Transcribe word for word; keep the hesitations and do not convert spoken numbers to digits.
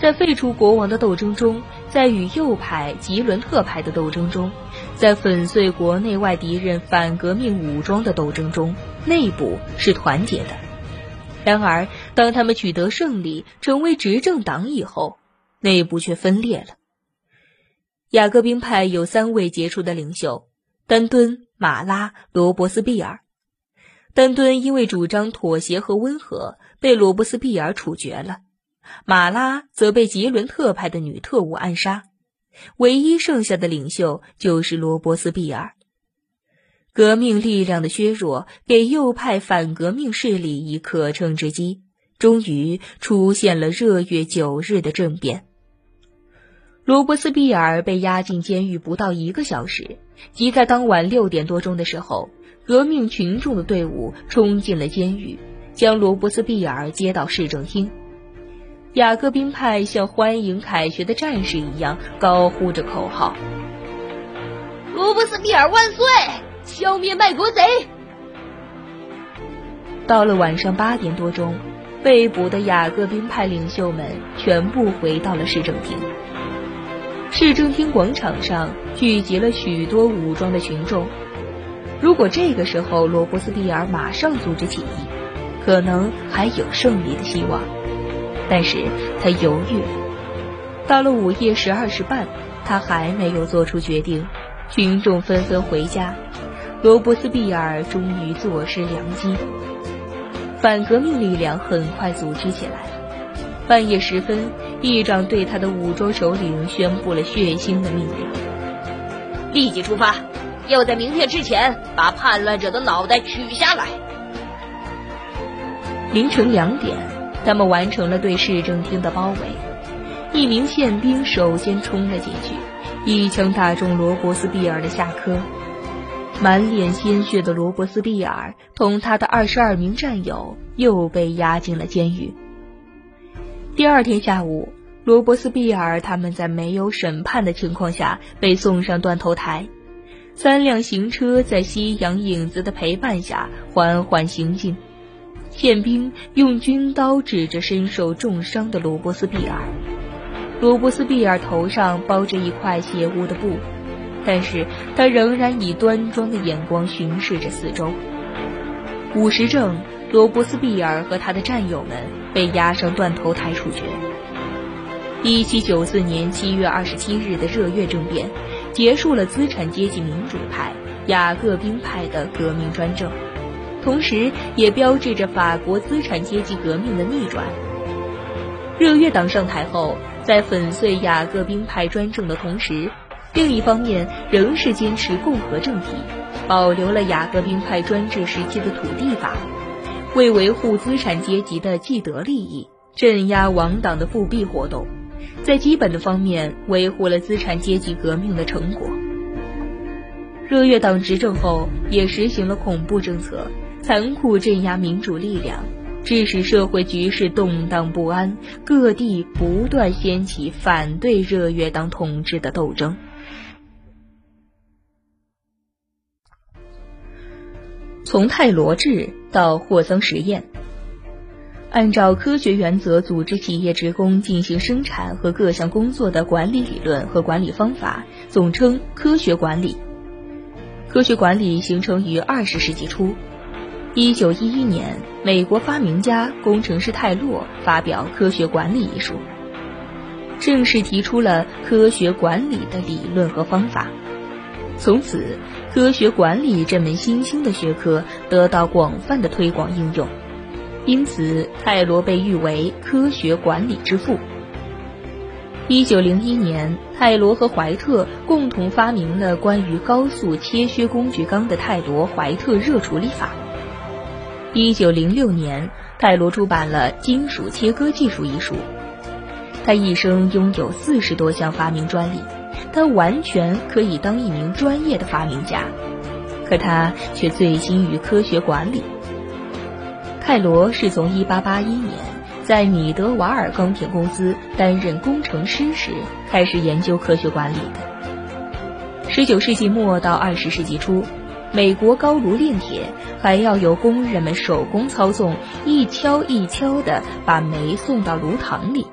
在废除国王的斗争中，在与右派吉伦特派的斗争中，在粉碎国内外敌人反革命武装的斗争中，内部是团结的。然而，当他们取得胜利，成为执政党以后，内部却分裂了。雅各宾派有三位杰出的领袖：丹敦、马拉、罗伯斯庇尔。丹敦因为主张妥协和温和，被罗伯斯庇尔处决了。马拉则被吉伦特派的女特务暗杀，唯一剩下的领袖就是罗伯斯庇尔。革命力量的削弱给右派反革命势力以可乘之机，终于出现了热月九日的政变。罗伯斯庇尔被押进监狱不到一个小时，即在当晚六点多钟的时候，革命群众的队伍冲进了监狱，将罗伯斯庇尔接到市政厅。雅各宾派像欢迎凯旋的战士一样高呼着口号： 罗伯斯庇尔万岁！消灭卖国贼！ 到了晚上八点多钟，被捕的雅各宾派领袖们全部回到了市政厅。市政厅广场上聚集了许多武装的群众。如果这个时候罗伯斯庇尔马上组织起义，可能还有胜利的希望。但是他犹豫了。到了午夜十二时半，他还没有做出决定，群众纷纷回家。罗伯斯庇尔终于坐失良机。反革命力量很快组织起来。半夜时分，议长对他的武装首领宣布了血腥的命令： 立即出发，要在明天之前把叛乱者的脑袋取下来。 凌晨两点，他们完成了对市政厅的包围。一名宪兵首先冲了进去，一枪打中罗伯斯庇尔的下颌。满脸鲜血的罗伯斯庇尔同他的二十二名战友又被押进了监狱。第二天下午，罗伯斯庇尔他们在没有审判的情况下被送上断头台。三辆行车在夕阳影子的陪伴下缓缓行进。宪兵用军刀指着身受重伤的罗伯斯庇尔。罗伯斯庇尔头上包着一块血污的布，但是他仍然以端庄的眼光巡视着四周。午时正，罗伯斯庇尔和他的战友们被押上断头台处决。一七九四年七月二十七日的热月政变结束了资产阶级民主派雅各宾派的革命专政，同时也标志着法国资产阶级革命的逆转。热月党上台后，在粉碎雅各宾派专政的同时，另一方面仍是坚持共和政体，保留了雅各宾派专制时期的土地法，为维护资产阶级的既得利益，镇压亡党的复辟活动，在基本的方面维护了资产阶级革命的成果。热月党执政后也实行了恐怖政策，残酷镇压民主力量，致使社会局势动荡不安，各地不断掀起反对热月党统治的斗争。从泰罗制到霍桑实验，按照科学原则组织企业职工进行生产和各项工作的管理理论和管理方法，总称科学管理。科学管理形成于二十世纪初。一九一一年，美国发明家、工程师泰勒发表《科学管理》一书，正式提出了科学管理的理论和方法。从此，科学管理这门新兴的学科得到广泛的推广应用，因此泰罗被誉为科学管理之父。一九零一年，泰罗和怀特共同发明了关于高速切削工具钢的泰罗怀特热处理法。一九零六年，泰罗出版了《金属切割技术》一书。他一生拥有四十多项发明专利，他完全可以当一名专业的发明家，可他却醉心于科学管理。泰罗是从一八八一年在米德瓦尔钢铁公司担任工程师时开始研究科学管理的。十九世纪末到二十世纪初，美国高炉炼铁还要由工人们手工操纵，一敲一敲地把煤送到炉膛里。